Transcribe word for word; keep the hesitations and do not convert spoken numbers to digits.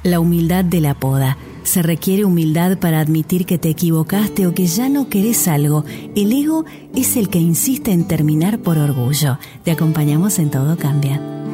La humildad de la poda. Se requiere humildad para admitir que te equivocaste o que ya no querés algo. El ego es el que insiste en terminar por orgullo. Te acompañamos en Todo Cambia.